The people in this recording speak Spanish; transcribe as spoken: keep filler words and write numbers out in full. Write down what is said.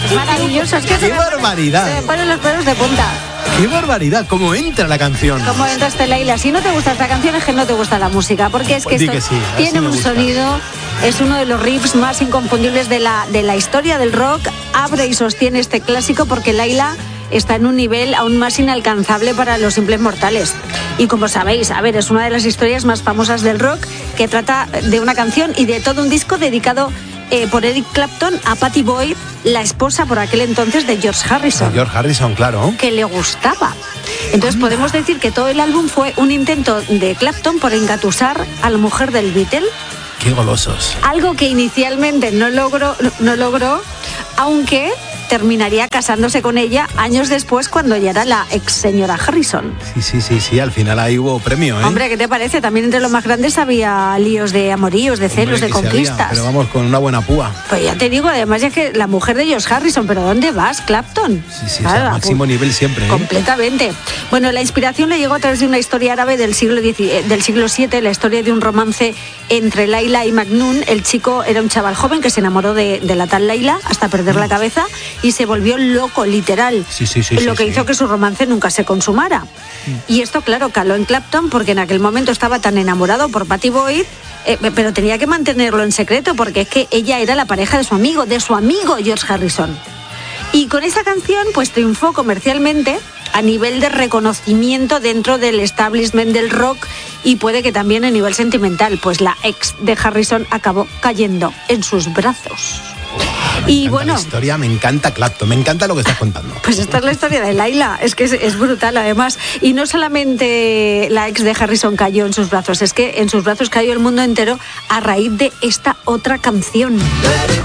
Es maravilloso. Es que ¡Qué se barbaridad! Me, se me ponen los pelos de punta. ¡Qué barbaridad! ¿Cómo entra la canción? ¿Cómo entra este Laila? Si no te gusta esta canción es que no te gusta la música, porque es que Pues esto que sí, tiene me un gusta. sonido, es uno de los riffs más inconfundibles de la, de la historia del rock. Abre y sostiene este clásico porque Laila está en un nivel aún más inalcanzable para los simples mortales. Y como sabéis, a ver, es una de las historias más famosas del rock, que trata de una canción y de todo un disco dedicado eh, por Eric Clapton a Pattie Boyd, la esposa por aquel entonces de George Harrison. George Harrison, claro. Que le gustaba. Entonces podemos decir que todo el álbum fue un intento de Clapton por engatusar a la mujer del Beatle. ¡Qué golosos! Algo que inicialmente no logró, no logró, aunque terminaría casándose con ella años después, cuando ya era la ex señora Harrison. Sí, sí, sí, sí, al final ahí hubo premio, ¿eh? Hombre, ¿qué te parece? También entre los más grandes había líos de amoríos, de celos, Hombre, de que se conquistas. había, pero vamos, con una buena púa. Pues ya te digo, además es que la mujer de George Harrison, ¿pero dónde vas, Clapton? Sí, sí, claro, o sea, máximo nivel siempre, ¿eh? Completamente. Bueno, la inspiración le llegó a través de una historia árabe del siglo diez, del siglo siete, la historia de un romance entre Laila y Majnun. El chico era un chaval joven que se enamoró de, de la tal Laila hasta perder mm. la cabeza y se volvió loco, literal. Sí, sí, sí, lo sí, que sí. hizo que su romance nunca se consumara. Mm. Y esto, claro, caló en Clapton porque en aquel momento estaba tan enamorado por Pattie Boyd, eh, pero tenía que mantenerlo en secreto porque es que ella era la pareja de su amigo, de su amigo George Harrison. Y con esta canción pues triunfó comercialmente a nivel de reconocimiento dentro del establishment del rock y puede que también a nivel sentimental, pues la ex de Harrison acabó cayendo en sus brazos. Me y bueno, la historia, me encanta Clapton, me encanta lo que estás contando. Pues esta es la historia de Laila, es que es, es brutal además. Y no solamente la ex de Harrison cayó en sus brazos, es que en sus brazos cayó el mundo entero a raíz de esta otra canción.